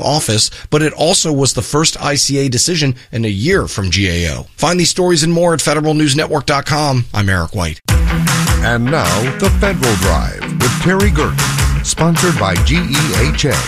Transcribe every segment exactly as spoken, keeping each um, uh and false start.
office, but it also was the first I C A decision in a year from G A O. Find these stories and more at federal news network dot com. I'm Eric White. And now, The Federal Drive with Terry Gerton, sponsored by G E H A.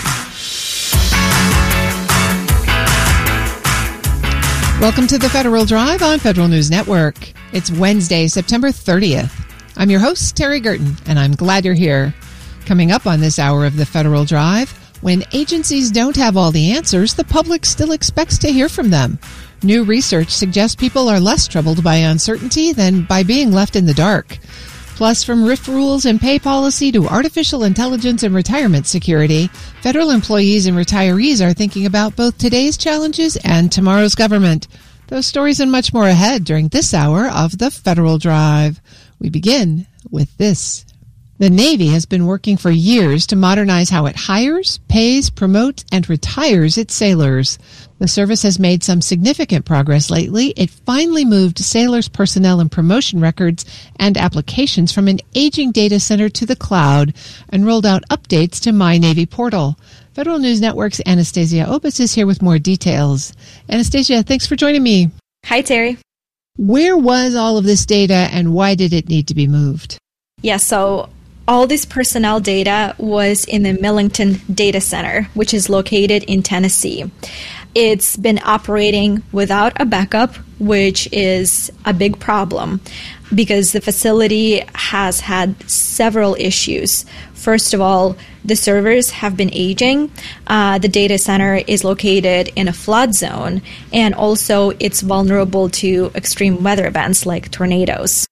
Welcome to The Federal Drive on Federal News Network. It's Wednesday, September thirtieth. I'm your host, Terry Gerton, and I'm glad you're here. Coming up on this hour of The Federal Drive, when agencies don't have all the answers, the public still expects to hear from them. New research suggests people are less troubled by uncertainty than by being left in the dark. Plus, from R I F rules and pay policy to artificial intelligence and retirement security, federal employees and retirees are thinking about both today's challenges and tomorrow's government. Those stories and much more ahead during this hour of The Federal Drive. We begin with this. The Navy has been working for years to modernize how it hires, pays, promotes, and retires its sailors. The service has made some significant progress lately. It finally moved sailors' personnel and promotion records and applications from an aging data center to the cloud and rolled out updates to My Navy portal. Federal News Network's Anastasia Obis is here with more details. Anastasia, thanks for joining me. Hi, Terry. Where was all of this data and why did it need to be moved? Yeah, so all this personnel data was in the Millington Data Center, which is located in Tennessee. It's been operating without a backup, which is a big problem because the facility has had several issues. First of all, the servers have been aging. Uh, the data center is located in a flood zone, and also it's vulnerable to extreme weather events like tornadoes.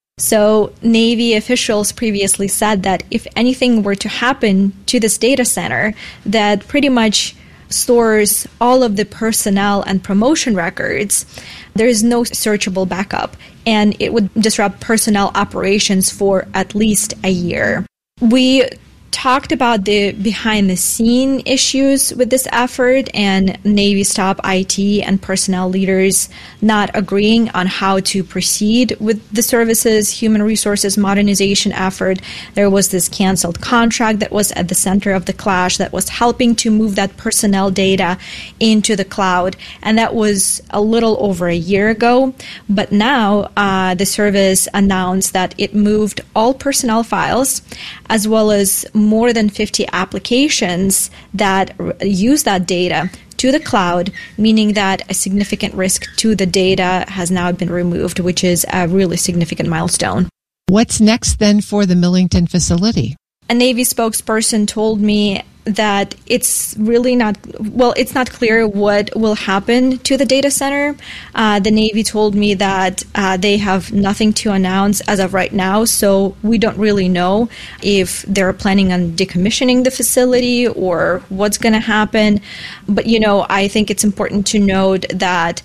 So Navy officials previously said that if anything were to happen to this data center that pretty much stores all of the personnel and promotion records, there is no searchable backup, and it would disrupt personnel operations for at least a year. We talked about the behind-the-scene issues with this effort and Navy's top I T and personnel leaders not agreeing on how to proceed with the service's human resources modernization effort. There was this canceled contract that was at the center of the clash that was helping to move that personnel data into the cloud, and that was a little over a year ago. But now uh, the service announced that it moved all personnel files as well as more than fifty applications that use that data to the cloud, meaning that a significant risk to the data has now been removed, which is a really significant milestone. What's next then for the Millington facility? A Navy spokesperson told me that it's really not, well, it's not clear what will happen to the data center. Uh, the Navy told me that uh, they have nothing to announce as of right now, so we don't really know if they're planning on decommissioning the facility or what's going to happen. But, you know, I think it's important to note that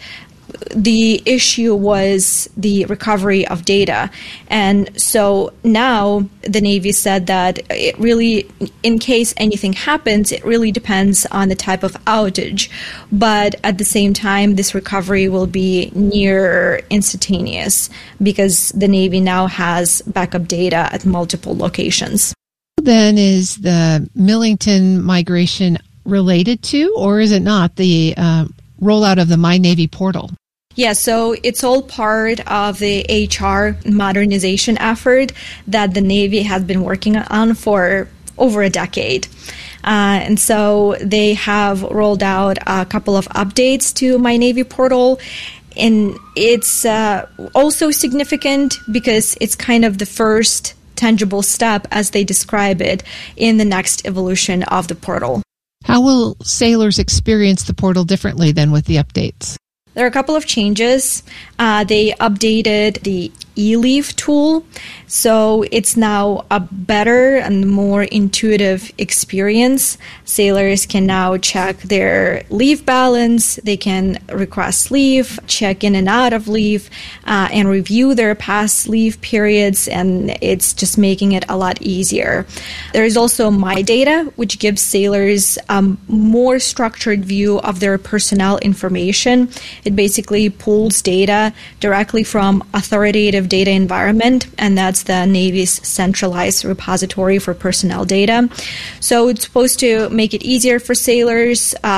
the issue was the recovery of data. And so now the Navy said that it really, in case anything happens, it really depends on the type of outage. But at the same time, this recovery will be near instantaneous because the Navy now has backup data at multiple locations. Then is the Millington migration related to, or is it not, the uh, rollout of the My Navy portal? Yeah, so it's all part of the H R modernization effort that the Navy has been working on for over a decade. Uh, and so they have rolled out a couple of updates to My Navy portal. And it's uh, also significant because it's kind of the first tangible step, as they describe it, in the next evolution of the portal. How will sailors experience the portal differently than with the updates? There are a couple of changes. Uh, they updated the eLeave tool, so it's now a better and more intuitive experience. Sailors can now check their leave balance, they can request leave, check in and out of leave, uh, and review their past leave periods, and it's just making it a lot easier. There is also My Data, which gives sailors a um, more structured view of their personnel information. It basically pulls data directly from authoritative data environment, and that's the Navy's centralized repository for personnel data. So it's supposed to make it easier for sailors uh,